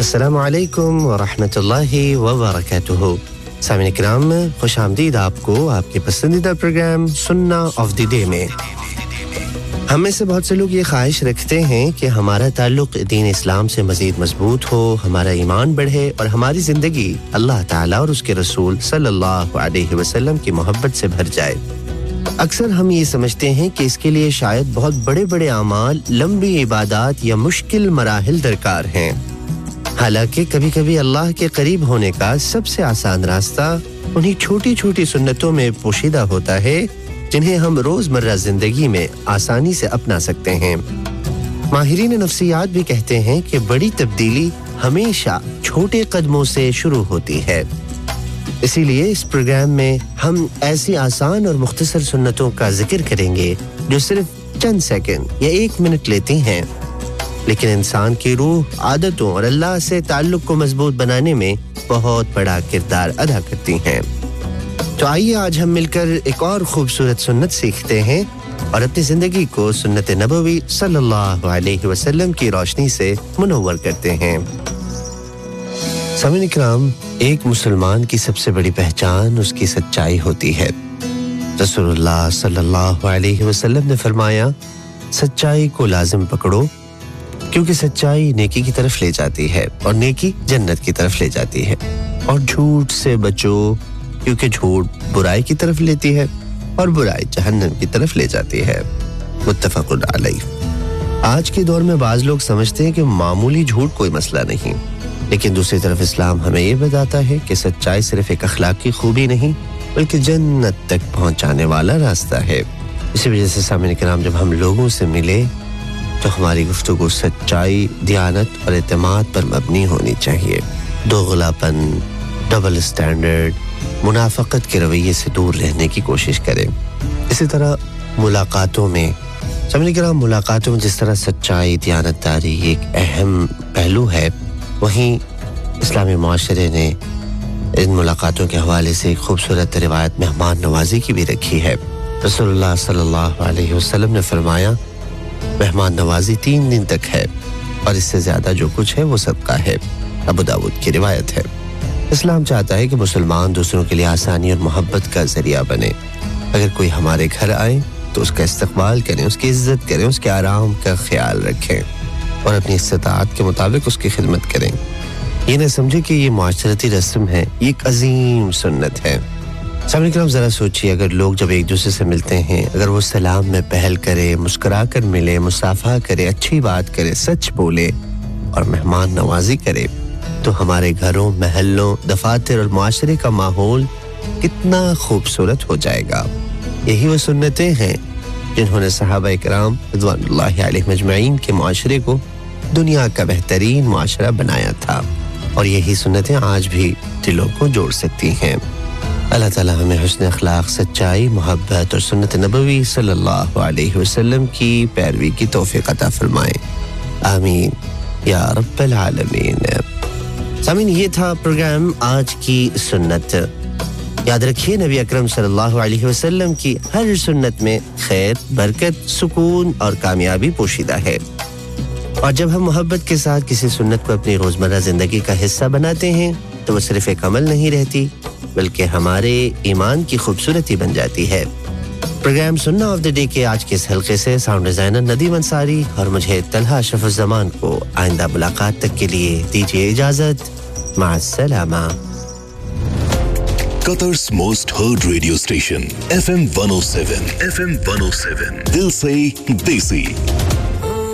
अस्सलामु अलैकुम व रहमतुल्लाहि व बरकातुहू। सामीन इकराम, खुश आमदीद आपको आपके पसंदीदा प्रोग्राम सुन्ना ऑफ द डे में। हम में से बहुत से लोग ये ख्वाहिश रखते हैं कि हमारा ताल्लुक दीन इस्लाम से मज़ीद मजबूत हो, हमारा ईमान बढ़े और हमारी ज़िंदगी अल्लाह ताला और उसके रसूल सल्लल्लाहु अलैहि वसल्लम की मोहब्बत से भर जाए। अक्सर हम ये समझते हैं कि इसके लिए शायद बहुत बड़े-बड़े अमाल, लंबी इबादत या मुश्किल मराहिल दरकार हैं। हालांकि कभी-कभी अल्लाह के करीब होने का सबसे आसान रास्ता उन्हीं छोटी-छोटी सुन्नतों में पोशीदा होता है जिन्हें हम रोजमर्रा जिंदगी में आसानी से अपना सकते हैं। माहिरीन नफ्सियात भी कहते हैं कि बड़ी तब्दीली हमेशा छोटे कदमों से शुरू होती है। इसीलिए इस प्रोग्राम में हम ऐसी आसान और मुख्तसर सुन्नतों का जिक्र करेंगे जो सिर्फ चंद सेकंड या 1 मिनट लेती हैं, लेकिन इंसान की रूह, आदतों और अल्लाह से ताल्लुक को मजबूत बनाने में बहुत बड़ा किरदार अदा करती हैं। तो आइए आज हम मिलकर एक और खूबसूरत सुन्नत सीखते हैं और अपनी जिंदगी को सुन्नत नबवी सल्लल्लाहु अलैहि वसल्लम की रोशनी से मुनव्वर करते हैं। सामीन इकराम, एक मुसलमान की सबसे बड़ी पहचान उसकी सच्चाई होती है। रसूलुल्लाह सल्लल्लाहु अलैहि वसल्लम ने फरमाया, सच्चाई को लाजिम पकड़ो क्योंकि सच्चाई नेकी की तरफ ले जाती है और नेकी जन्नत की तरफ ले जाती है, और झूठ से बचो क्योंकि झूठ बुराई की तरफ लेती है और बुराई जहन्नम की तरफ ले जाती है। मुत्तफक़ुन अलैह। आज के दौर में बाज़ लोग समझते हैं कि मामूली झूठ कोई मसला नहीं, लेकिन दूसरी तरफ इस्लाम हमें ये बताता है कि सच्चाई सिर्फ एक अखलाकी खूबी नहीं बल्कि जन्नत तक पहुंचाने वाला रास्ता है। इसी वजह से सामीन किराम, जब हम लोगों से मिले तो हमारी गुफ्तगू सच्चाई, दियानत और एतमाद पर मबनी होनी चाहिए। दोगलापन, डबल स्टैंडर्ड, मुनाफकत के रवैये से दूर रहने की कोशिश करें। इसी तरह मुलाकातों में, सामीन किराम, मुलाकातों में जिस तरह सच्चाई, दियानतदारी एक अहम पहलू है, वहीं इस्लामी माशरे ने इन मुलाकातों के हवाले से एक खूबसूरत रिवायत मेहमान नवाजी की भी रखी है। रसूलुल्लाह सल्लल्लाहु अलैहि वसल्लम ने फरमाया, मेहमान नवाजी 3 दिन तक है और इससे ज्यादा जो कुछ है वो सबका है। अबू दाऊद की रिवायत है। इस्लाम चाहता है कि मुसलमान दूसरों के लिए आसानी और मोहब्बत का जरिया बने। अगर कोई हमारे घर आए तो उसका इस्तकबाल करें, उसकी इज्जत करें, उसके आराम का ख्याल रखें और अपनी इस्तिताअत के मुताबिक उसकी खिदमत करें। ये न समझे कि ये मुआशरती रस्म है, ये एक अजीम सुन्नत है। सामने किराम, जरा सोचिए, अगर लोग जब एक दूसरे से मिलते हैं, अगर वो सलाम में पहल करे, मुस्कुरा कर मिले, मुसाफा करे, अच्छी बात करे, सच बोले और मेहमान नवाजी करे, तो हमारे घरों, महल्लों, दफातर और मुआशरे का माहौल कितना खूबसूरत हो जाएगा। यही वो सुन्नतें हैं जिन्होंने सहाबा किराम रिज़वानुल्लाहि अलैहिम अजमईन के मुआशरे को दुनिया का बेहतरीन मुआशरा बनाया था, और यही सुन्नतें आज भी दिलों को जोड़ सकती हैं। अल्लाह ताला हमें हुस्न अखलाक, सच्चाई, मोहब्बत और सुन्नत नबवी सल्लल्लाहु अलैहि वसल्लम की पैरवी की तौफीक अता फरमाए। आमीन या रब्बल आलमीन। सामीन, ये था प्रोग्राम आज की सुन्नत। याद रखिए, नबी अकरम सल्लल्लाहु अलैहि वसल्लम की हर सुन्नत में खैर, बरकत, सुकून और कामयाबी पोशीदा है। और जब हम मोहब्बत के साथ किसी सुन्नत को अपनी रोजमर्रा जिंदगी का हिस्सा बनाते हैं तो वो सिर्फ एक अमल नहीं रहती बल्कि हमारे ईमान की खूबसूरती बन जाती है। प्रोग्राम सुन्ना ऑफ द डे के आज के इस हल्के से साउंड डिजाइनर नदीम अंसारी और मुझे तलहा अशरफुज़्ज़मान को आइंदा मुलाकात तक के लिए दीजिए इजाजत। माअस्सलामा। Qatar's most heard radio station, FM 107. FM 107. Dil se Desi.